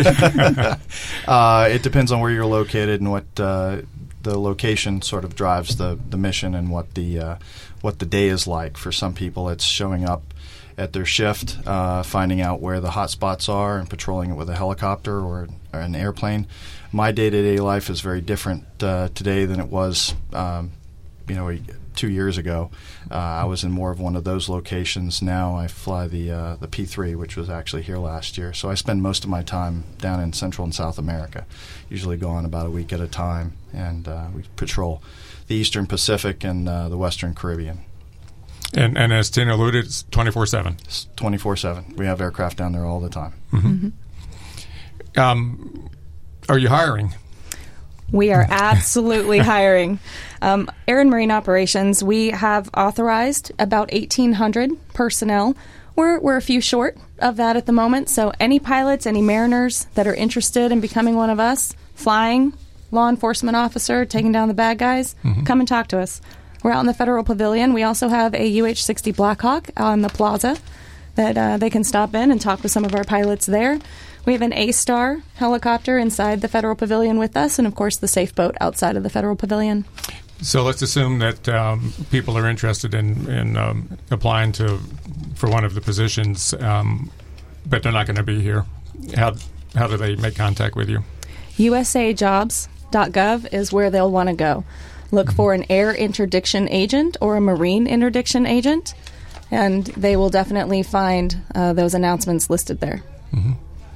uh, it depends on where you're located and what uh, the location sort of drives the, the mission and what the uh, what the day is like. For some people, it's showing up at their shift, uh, finding out where the hot spots are and patrolling it with a helicopter or, or an airplane. My day-to-day life is very different uh, today than it was, um, you know, a, two years ago. Uh, I was in more of one of those locations. Now I fly the uh, the P three, which was actually here last year. So I spend most of my time down in Central and South America, usually gone about a week at a time, and uh, we patrol the Eastern Pacific and uh, the Western Caribbean. And, and as Tina alluded, it's twenty-four seven. It's twenty-four seven. We have aircraft down there all the time. Mm-hmm. Mm-hmm. Um, are you hiring? We are absolutely hiring. Um, Air and Marine Operations, we have authorized about eighteen hundred personnel. We're, we're a few short of that at the moment, so any pilots, any mariners that are interested in becoming one of us, flying, law enforcement officer, taking down the bad guys, mm-hmm. come and talk to us. We're out in the Federal Pavilion. We also have a U H sixty Blackhawk on the plaza that uh, they can stop in and talk with some of our pilots there. We have an A-Star helicopter inside the Federal Pavilion with us, and, of course, the Safe Boat outside of the Federal Pavilion. So let's assume that um, people are interested in, in um, applying to for one of the positions, um, but they're not going to be here. How, how do they make contact with you? U S A jobs dot gov is where they'll want to go. Look for an air interdiction agent or a marine interdiction agent, and they will definitely find uh, those announcements listed there. Mm-hmm.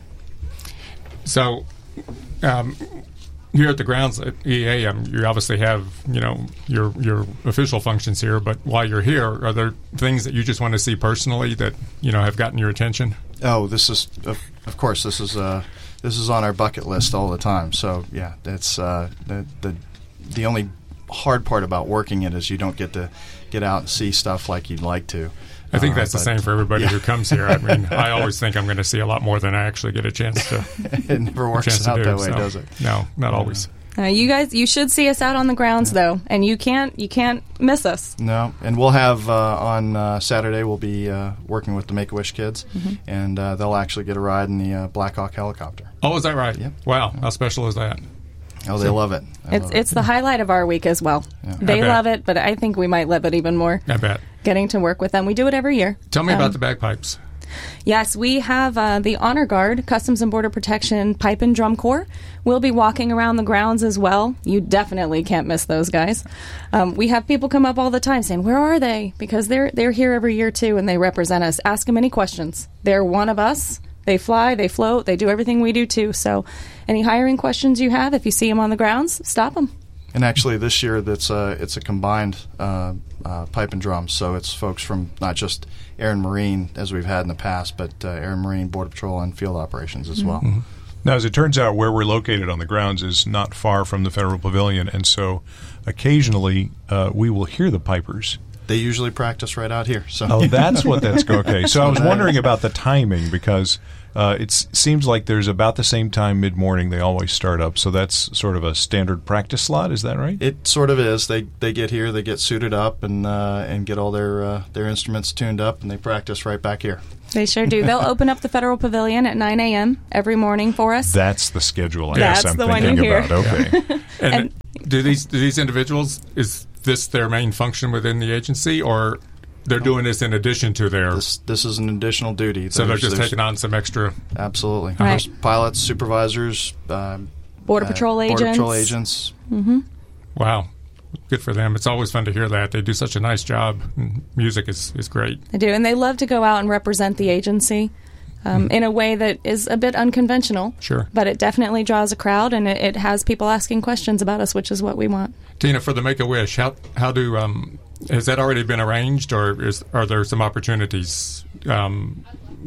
So, um, here at the grounds at E A A, um, you obviously have, you know, your your official functions here. But while you're here, are there things that you just want to see personally that, you know, have gotten your attention? Oh, this is of, of course this is uh, this is on our bucket list all the time. So yeah, it's uh, the the the only hard part about working it is you don't get to get out and see stuff like you'd like to. I think uh, that's the same for everybody yeah. who comes here. I mean, I always think I'm going to see a lot more than I actually get a chance to. It never works out do, that way, so. does it? No, not always. Uh, you guys, you should see us out on the grounds though, and you can't you can't miss us. No, and we'll have uh, on uh, Saturday we'll be uh, working with the Make-A-Wish kids, mm-hmm. and uh, they'll actually get a ride in the uh, Blackhawk helicopter. Oh, is that right? Yep. Wow, how special is that? Oh, they so, love it. They it's love it's it. the highlight of our week as well. Yeah. They love it, but I think we might love it even more. I bet. Getting to work with them. We do it every year. Tell me um, about the bagpipes. Yes, we have uh, the Honor Guard, Customs and Border Protection Pipe and Drum Corps. We'll be walking around the grounds as well. You definitely can't miss those guys. Um, we have people come up all the time saying, where are they? Because they're they're here every year too, and they represent us. Ask them any questions. They're one of us. They fly, they float, they do everything we do too. So any hiring questions you have, if you see them on the grounds, stop them. And actually this year that's uh, it's a combined uh, uh, pipe and drum, so it's folks from not just Air and Marine as we've had in the past, but uh, Air and Marine, Border Patrol, and field operations as well. Mm-hmm. Now, as it turns out, where we're located on the grounds is not far from the Federal Pavilion, and so occasionally uh, we will hear the pipers. they usually practice right out here. So oh, that's what that's okay. So I was wondering about the timing because uh, it seems like there's about the same time mid morning they always start up. So that's sort of a standard practice slot. Is that right? It sort of is. They they get here, they get suited up, and uh, and get all their uh, their instruments tuned up, and they practice right back here. They sure do. They'll open up the Federal Pavilion at nine a.m. every morning for us. That's the schedule. I That's guess I'm the one thinking you hear. about. Okay. And, And- do these do these individuals, is this their main function within the agency, or they're doing this in addition to their... This, this is an additional duty. So they're There's- just there's- taking on some extra... Absolutely. Right. There's pilots, supervisors, uh, Border Patrol uh, agents. Border Patrol agents. Mm-hmm. Wow. Good for them. It's always fun to hear that. They do such a nice job. Music is, is great. They do, and they love to go out and represent the agency um, in a way that is a bit unconventional. Sure. But it definitely draws a crowd, and it, it has people asking questions about us, which is what we want. Tina, for the Make-A-Wish, how, how do... Um, has that already been arranged, or is, are there some opportunities um,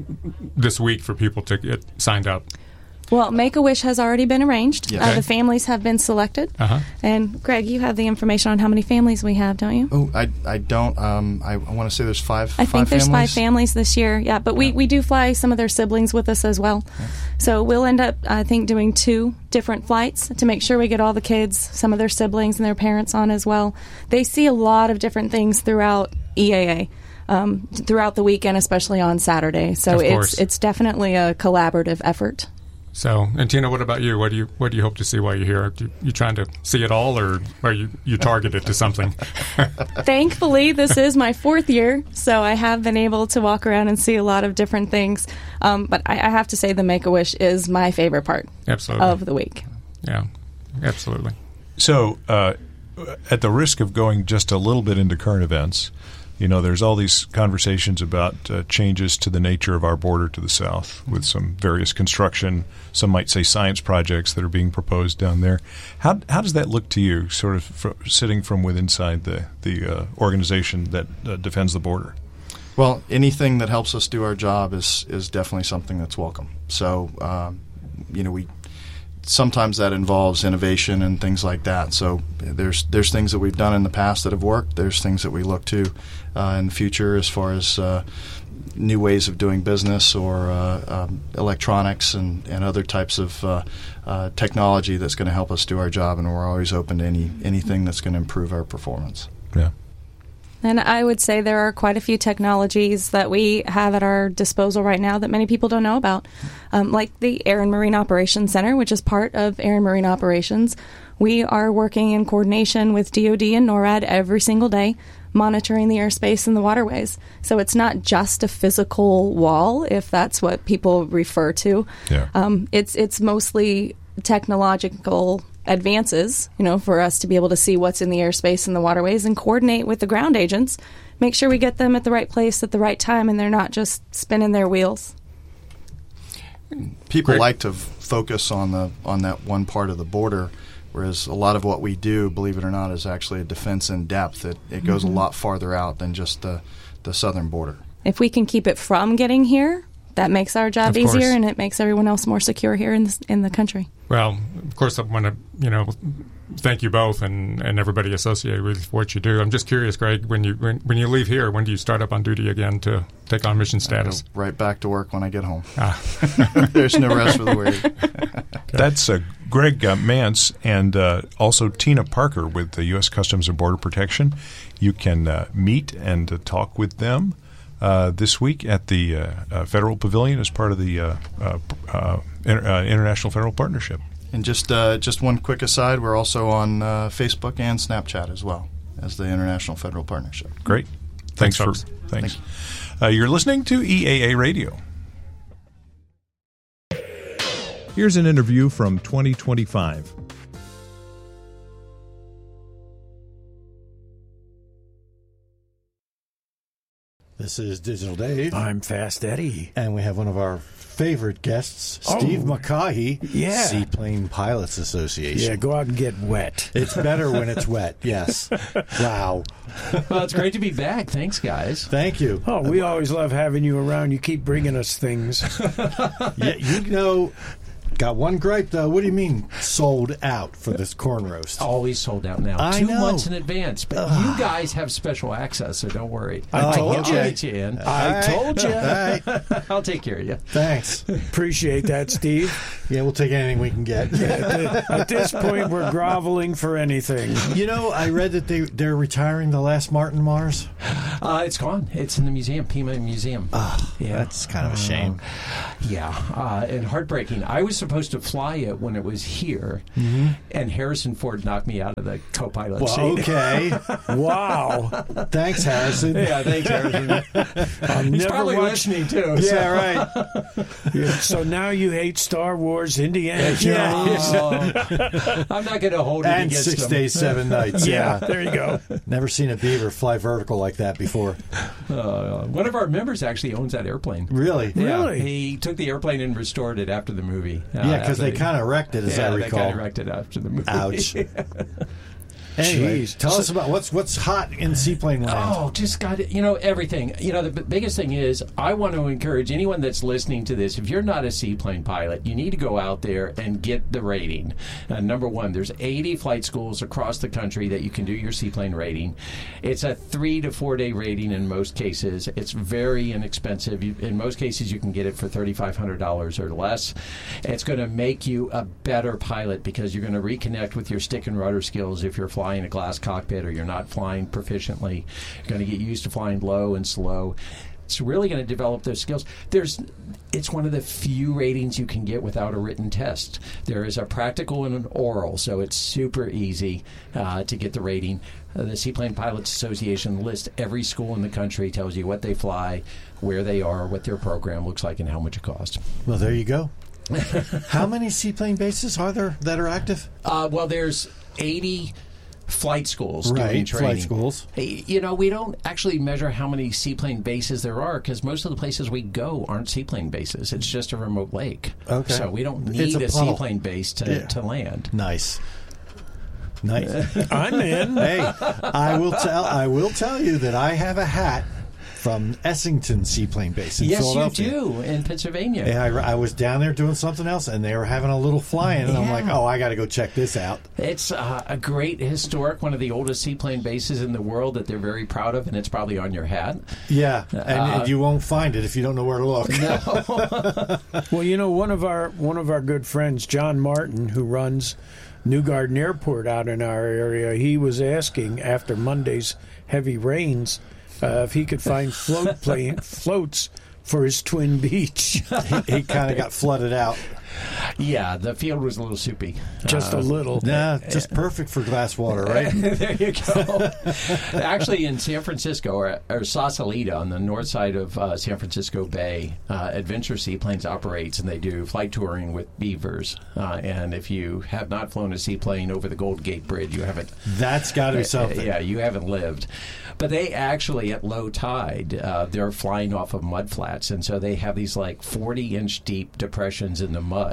this week for people to get signed up? Well, Make-A-Wish has already been arranged. Yes. Uh, Okay. the families have been selected. Uh-huh. And, Greg, you have the information on how many families we have, don't you? Oh, I, I don't. Um, I, I want to say there's five. I five think there's families. five families this year, yeah. But we, we do fly some of their siblings with us as well. So we'll end up, I think, doing two different flights to make sure we get all the kids, some of their siblings and their parents on as well. They see a lot of different things throughout E A A. Um, throughout the weekend, especially on Saturday. So Of it's course. it's definitely a collaborative effort. So, and Tina, what about you? What do you what do you hope to see while you're here? You, you trying to see it all, or are you you targeted to something? Thankfully, this is my fourth year, so I have been able to walk around and see a lot of different things. Um, but I, I have to say, the Make-A-Wish is my favorite part Absolutely. of the week. Yeah, absolutely. So, uh, at the risk of going just a little bit into current events, you know, there's all these conversations about uh, changes to the nature of our border to the south with some various construction, some might say science projects that are being proposed down there. How how does that look to you, sort of fr- sitting from within inside the, the uh, organization that uh, defends the border? Well, anything that helps us do our job is is definitely something that's welcome. So, um, you know, we sometimes that involves innovation and things like that. So there's there's things that we've done in the past that have worked. There's things that we look to uh, in the future as far as uh, new ways of doing business or uh, um, electronics and, and other types of uh, uh, technology that's going to help us do our job. And we're always open to any anything that's going to improve our performance. Yeah. And I would say there are quite a few technologies that we have at our disposal right now that many people don't know about, um, like the Air and Marine Operations Center, which is part of Air and Marine Operations. We are working in coordination with D O D and NORAD every single day, monitoring the airspace and the waterways. So it's not just a physical wall, if that's what people refer to. Yeah. Um, it's it's mostly technological advances, you know, for us to be able to see what's in the airspace and the waterways and coordinate with the ground agents, make sure we get them at the right place at the right time and they're not just spinning their wheels. People Great. like to f- focus on the on that one part of the border, whereas a lot of what we do, believe it or not, is actually a defense in depth. It, it goes Mhm. a lot farther out than just the, the southern border. If we can keep it from getting here, that makes our job Of course. easier and it makes everyone else more secure here in the, in the country. Well, of course, I want to, you know, thank you both and, and everybody associated with what you do. I'm just curious, Greg, when you when, when you leave here, when do you start up on duty again to take on mission status? I go right back to work when I get home. Ah. There's no rest for the weary. That's uh, Greg uh, Mance and uh, also Tina Parker with the U S Customs and Border Protection. You can uh, meet and uh, talk with them uh, this week at the uh, uh, Federal Pavilion as part of the uh, uh, uh, inter- uh, International Federal Partnership. And just uh, just one quick aside, we're also on uh, Facebook and Snapchat as well as the International Federal Partnership. Great. Thanks, Thanks, for folks. thanks. Uh, you're listening to E A A Radio. Here's an interview from twenty twenty-five. This is Digital Dave. I'm Fast Eddie. And we have one of our favorite guests, Steve Oh, McCaughey, yeah. Seaplane Pilots Association. Yeah, go out and get wet. It's better when it's wet, yes. Wow. Well, it's great to be back. Thanks, guys. Thank you. Oh, we always love having you around. You keep bringing us things. Yeah, you know, Got one gripe, though. What do you mean sold out for this corn roast? Always sold out now. I Two know. months in advance. But Ugh. you guys have special access, so don't worry. I told I'll you. get you in. I told you. I'll take care of you. Thanks. Appreciate that, Steve. Yeah, we'll take anything we can get. Yeah, at, at this point, we're groveling for anything. You know, I read that they, they're retiring the last Martin Mars. Uh, it's gone. It's in the museum, Pima Museum. Oh, yeah, that's kind of a shame. Uh, yeah, uh, and heartbreaking. I was supposed to fly it when it was here, Mm-hmm. and Harrison Ford knocked me out of the co-pilot Well, seat. okay. Wow. Thanks, Harrison. Yeah, thanks, Harrison. I'll He's never probably watch- listening too. Yeah, so. right. Yeah, so now you hate Star Wars, Indiana Jones. Oh, I'm not going to hold it And against six him. days, seven nights. Yeah, Yeah. there you go. Never seen a beaver fly vertical like that before. Uh, one of our members actually owns that airplane. Really? Yeah, Really? he took the airplane and restored it after the movie. Uh, Yeah, because after they kind of wrecked it, as yeah, I they recall. kind of wrecked it after the movie. Ouch. Anyway, Jeez. tell us about what's what's hot in seaplane land. Oh, just got it. You know, everything. You know, the b- biggest thing is I want to encourage anyone that's listening to this, if you're not a seaplane pilot, you need to go out there and get the rating. Uh, number one, there's eighty flight schools across the country that you can do your seaplane rating. It's a three to four day rating in most cases. It's very inexpensive. You, in most cases, you can get it for thirty-five hundred dollars or less. It's going to make you a better pilot because you're going to reconnect with your stick and rudder skills if you're flying a glass cockpit or you're not flying proficiently. You're going to get used to flying low and slow. It's really going to develop those skills. There's, it's one of the few ratings you can get without a written test. There is a practical and an oral, so it's super easy uh, to get the rating. Uh, the Seaplane Pilots Association lists every school in the country, tells you what they fly, where they are, what their program looks like, and how much it costs. Well, there you go. How many seaplane bases are there that are active? Uh, well, there's eighty flight schools Right, doing flight training. schools. Hey, you know, we don't actually measure how many seaplane bases there are because most of the places we go aren't seaplane bases. It's just a remote lake. Okay. So we don't It's need a a, puddle. seaplane base to, Yeah. to land. Nice. Nice. I'm in. Hey, I will tell. I will tell you that I have a hat from Essington Seaplane Base in Yes, you Philadelphia. do in Pennsylvania. Yeah, I, I was down there doing something else, and they were having a little fly-in, and I'm Yeah. like, oh, I got to go check this out. It's uh, a great historic, one of the oldest seaplane bases in the world that they're very proud of, and it's probably on your hat. Yeah, and, Uh, and you won't find it if you don't know where to look. Well, you know, one of our one of our good friends, John Martin, who runs New Garden Airport out in our area, he was asking after Monday's heavy rains uh, if he could find float plane floats for his Twin Beach. he he kind of got flooded out. Yeah, the field was a little soupy. Just a little. Yeah, just perfect for glass water, right? There you go. Actually, in San Francisco, or, or Sausalito, on the north side of uh, San Francisco Bay, uh, Adventure Seaplanes operates, and they do flight touring with beavers. Uh, and if you have not flown a seaplane over the Golden Gate Bridge, you haven't. That's got to be something. Yeah, you haven't lived. But they actually, at low tide, uh, they're flying off of mud flats, and so they have these like forty-inch deep depressions in the mud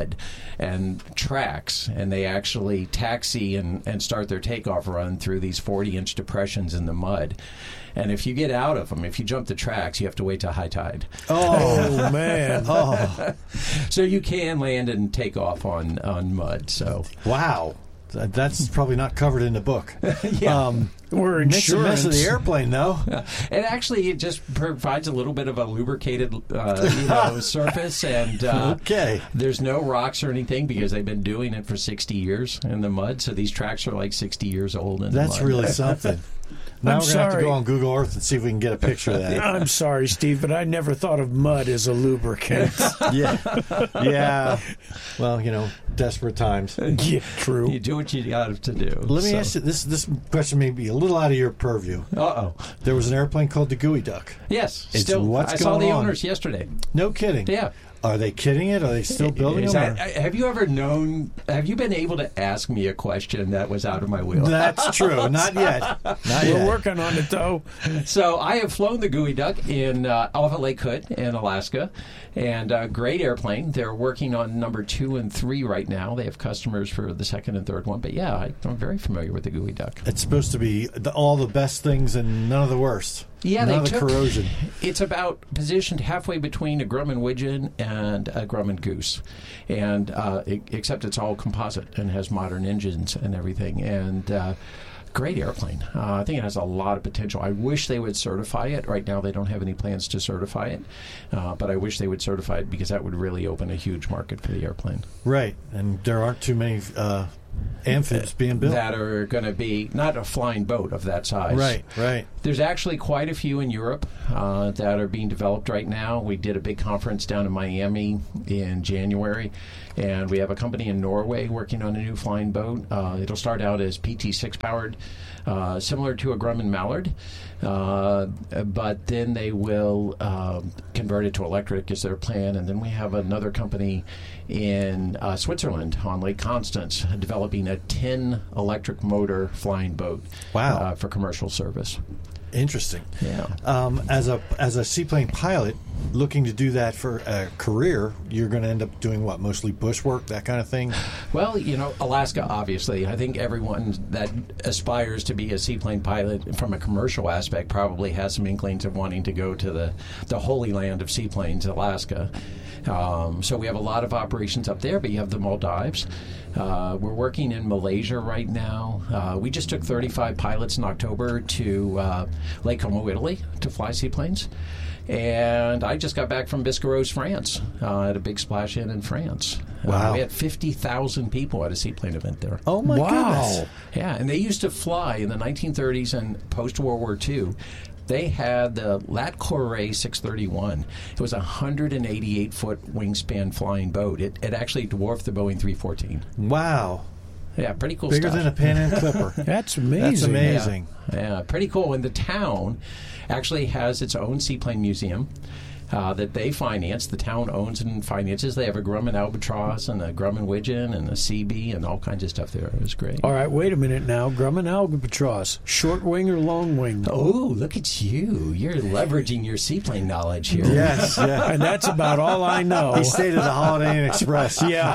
and tracks, and they actually taxi and, and start their takeoff run through these forty-inch depressions in the mud. And if you get out of them, if you jump the tracks, you have to wait till high tide. Oh, man. Oh. So you can land and take off on, on mud. So Wow. Th- That's probably not covered in the book. Yeah. Um, We're makes a mess of the insurance. airplane, though. And actually, it just provides a little bit of a lubricated, uh, you know, surface, and uh, Okay. there's no rocks or anything because they've been doing it for sixty years in the mud. So these tracks are like sixty years old. In That's the mud. really something. Now I'm we're going to have to sorry. go on Google Earth and see if we can get a picture of that. I'm sorry, Steve, but I never thought of mud as a lubricant. yeah. Yeah. Well, you know, desperate times. Yeah, true. You do what you got to do. Let me so. ask you this. This question may be a little out of your purview. Uh oh. There was an airplane called the Gooey Duck. Yes. It's Still, what's I saw going the on. owners yesterday. No kidding. Yeah. Are they kidding it? Are they still building Is them? that, have you ever known? Have you been able to ask me a question that was out of my wheel? That's true. Not yet. Not We're yet. working on it, though. So I have flown the Gooey Duck in uh, off at Lake Hood in Alaska, and uh, great airplane. They're working on number two and three right now. They have customers for the second and third one. But yeah, I, I'm very familiar with the Gooey Duck. It's supposed to be the, all the best things and none of the worst. Yeah, Not they the took, corrosion. It's about positioned halfway between a Grumman Widgeon and a Grumman Goose, and uh, it, except it's all composite and has modern engines and everything. And uh, great airplane. Uh, I think it has a lot of potential. I wish they would certify it. Right now, they don't have any plans to certify it, uh, but I wish they would certify it because that would really open a huge market for the airplane. Right, and there aren't too many uh, amphibs being built that are going to be not a flying boat of that size. Right, right. There's actually quite a few in Europe uh, that are being developed right now. We did a big conference down in Miami in January, and we have a company in Norway working on a new flying boat. Uh, it'll start out as P T six powered, uh, similar to a Grumman Mallard, uh, but then they will uh, convert it to electric is their plan. And then we have another company in uh, Switzerland on Lake Constance developing a ten electric motor flying boat. Wow. Uh, for commercial service. Interesting. Yeah. Um, as a as a seaplane pilot, looking to do that for a career, you're going to end up doing what? Mostly bush work, that kind of thing? Well, you know, Alaska, obviously. I think everyone that aspires to be a seaplane pilot from a commercial aspect probably has some inklings of wanting to go to the, the holy land of seaplanes, Alaska. Um, so we have a lot of operations up there, but you have the Maldives. Uh, we're working in Malaysia right now. Uh, we just took thirty-five pilots in October to uh, Lake Como, Italy, to fly seaplanes. And I just got back from Biscarrosse, France, uh, at a big splash in in France. Wow. Uh, we had fifty thousand people at a seaplane event there. Oh, my wow. goodness. Yeah, and they used to fly in the nineteen thirties and post-World War Two. They had the Lat Corée six thirty-one. It was a one hundred eighty-eight foot wingspan flying boat. It, it actually dwarfed the Boeing three fourteen. Wow. Yeah, pretty cool Bigger stuff. than a Pan Am Clipper. That's amazing. That's amazing. Yeah, yeah, pretty cool. And the town actually has its own seaplane museum uh, that they finance. The town owns and finances. They have a Grumman Albatross and a Grumman Widgeon and a C B and all kinds of stuff there. It was great. All right, wait a minute now. Grumman Albatross, short wing or long wing? Oh, look at you. You're leveraging your seaplane knowledge here. Yes, yeah. And that's about all I know. He stayed at the Holiday Inn Express. Yeah.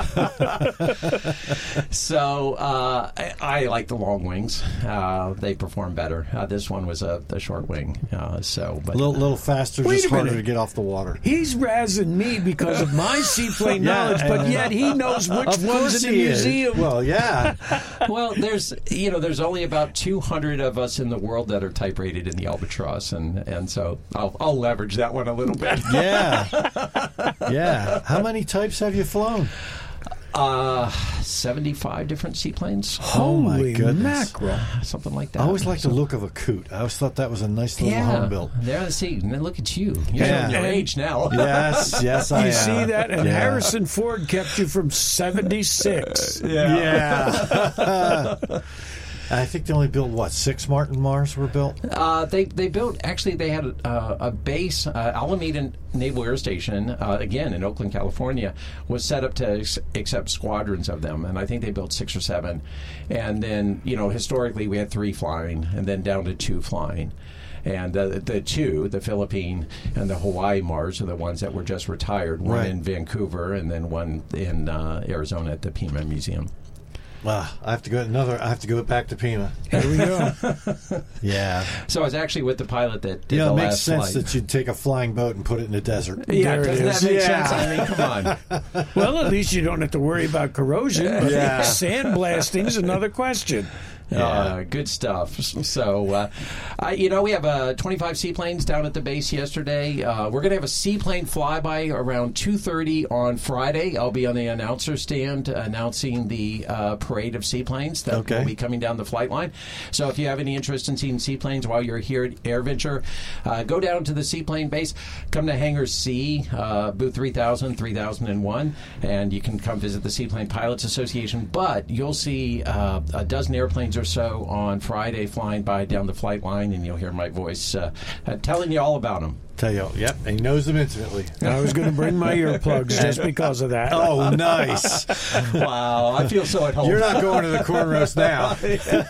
So uh, I, I like the long wings. Uh, they perform better. Uh, this one was a, a short wing. Uh, so, but A little, little faster, Wait just a harder minute. to get off the water. He's razzing me because of my seaplane Yeah, knowledge, but and- yet he knows which Of one's course in the he is. museum. Well, yeah. well, there's you know there's only about two hundred of us in the world that are type rated in the Albatross, and, and so I'll, I'll leverage that one a little bit. Yeah. Yeah. How many types have you flown? Uh, seventy-five different seaplanes. Oh, my Holy goodness. mackerel. Something like that. I always liked the look of a coot. I always thought that was a nice little yeah. home built. There, see, now look at you. You're Yeah. showing your And- age now. Yes, yes, I You am. see that? And Yeah. Harrison Ford kept you from seventy-six. Yeah. I think they only built, what, six Martin Mars were built? Uh, they they built actually they had uh, a base uh, Alameda Naval Air Station uh, again in Oakland, California, was set up to ex- accept squadrons of them, and I think they built six or seven, and then you know historically we had three flying, and then down to two flying. And uh, the two, the Philippine and the Hawaii Mars, are the ones that were just retired. One Right. in Vancouver, and then one in uh, Arizona at the Pima Museum. Wow, I have to go another. I have to go back to Pima. Here we go. Yeah. So I was actually with the pilot that did You know, the it makes last sense flight. that you'd take a flying boat and put it in the desert. Yeah, There it doesn't is. that make Yeah. sense? I mean, come on. Well, at least you don't have to worry about corrosion. But Yeah. sandblasting is another question. Uh, good stuff. So, uh, uh, you know, we have uh, twenty-five seaplanes down at the base yesterday. Uh, we're going to have a seaplane flyby around two thirty on Friday. I'll be on the announcer stand announcing the uh, parade of seaplanes that Okay. will be coming down the flight line. So if you have any interest in seeing seaplanes while you're here at AirVenture, uh, go down to the seaplane base, come to Hangar C, uh, booth three thousand, three thousand one, and you can come visit the Seaplane Pilots Association. But you'll see uh, a dozen airplanes or so on Friday flying by down the flight line, and you'll hear my voice uh, uh, telling you all about them. Tell you, yep, and he knows them intimately. I was going to bring my earplugs just because of that. Oh, nice. Wow, I feel so at home. You're not going to the corn roast now.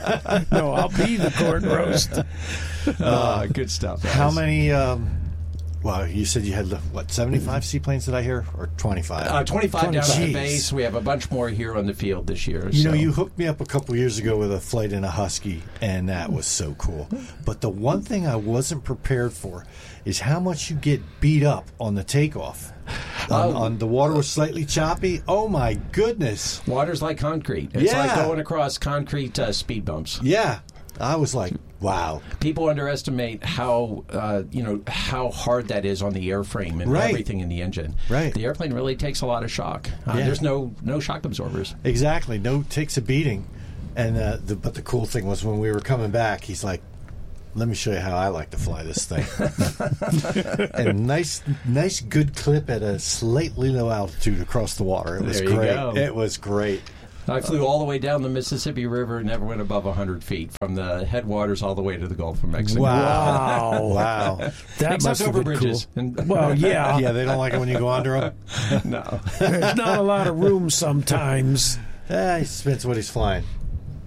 No, I'll be the corn roast. Uh, good stuff. How guys. many um, Well, you said you had, what, seventy-five seaplanes, did I hear? Or twenty-five? Uh, twenty-five down at the Jeez. base. We have a bunch more here on the field this year. You so. know, you hooked me up a couple years ago with a flight in a Husky, and that was so cool. But the one thing I wasn't prepared for is how much you get beat up on the takeoff. On, Oh. on the water was slightly choppy. Oh, my goodness. Water's like concrete. It's Yeah. like going across concrete uh, speed bumps. Yeah. I was like, wow. People underestimate how uh, you know how hard that is on the airframe and Right. everything in the engine. Right. The airplane really takes a lot of shock. Uh, Yeah. There's no no shock absorbers. Exactly. No, takes a beating. And uh, the, But the cool thing was when we were coming back, he's like, let me show you how I like to fly this thing. And nice, nice, good clip at a slightly low altitude across the water. It was There you great. go. It was great. I flew all the way down the Mississippi River and never went above one hundred feet from the headwaters all the way to the Gulf of Mexico. Wow. Wow. That Except must have over been bridges. cool. And- Well, yeah. Yeah, they don't like it when you go under them. No. There's not a lot of room sometimes. Eh, he spends what he's flying.